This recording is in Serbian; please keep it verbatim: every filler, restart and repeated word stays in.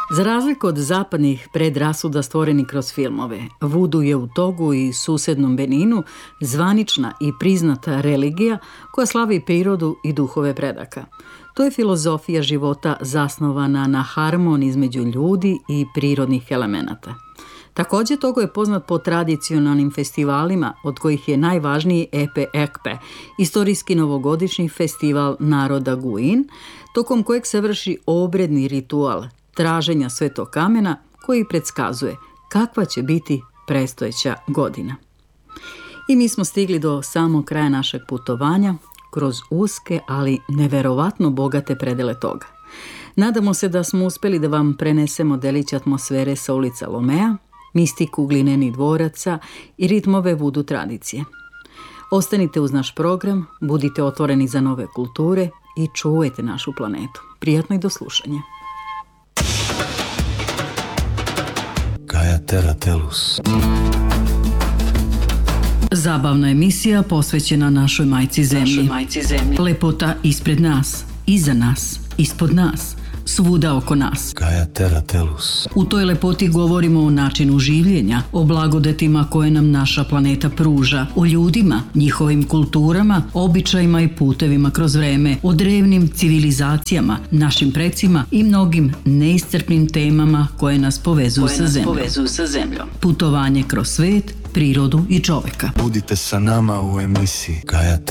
Za razliku od zapadnih predrasuda stvorenih kroz filmove, vudu je u Togu i susednom Beninu zvanična i priznata religija koja slavi prirodu i duhove predaka. To je filozofija života zasnovana na harmoniji između ljudi i prirodnih elemenata. Također Togo je poznat po tradicionalnim festivalima, od kojih je najvažniji Epe Ekpe, istorijski novogodišnji festival naroda Guin, tokom kojeg se vrši obredni ritual traženja svetog kamena koji predskazuje kakva će biti predstojeća godina. I mi smo stigli do samog kraja našeg putovanja kroz uske, ali neverovatno bogate predele toga. Nadamo se da smo uspjeli da vam prenesemo delić atmosfere sa ulica Lomea, mistiku glinenih dvoraca i ritmove vudu tradicije. Ostanite uz naš program, budite otvoreni za nove kulture i čuvajte našu planetu. Prijatno i do slušanja. Gaia Terra Tellus. Zabavna emisija posvećena našoj majci zemlji. Našoj majci zemlji. Lepota ispred nas, iza nas, ispod nas, svuda oko nas. Gaia Terra Tellus. U toj lepoti govorimo o načinu življenja, o blagodetima koje nam naša planeta pruža, o ljudima, njihovim kulturama, običajima i putevima kroz vreme, o drevnim civilizacijama, našim precima i mnogim neiscrpnim temama koje nas povezuju koje sa nas zemljom. povezuju sa zemljom. Putovanje kroz svet, prirodu i čoveka. Budite sa nama u emisiji Gaia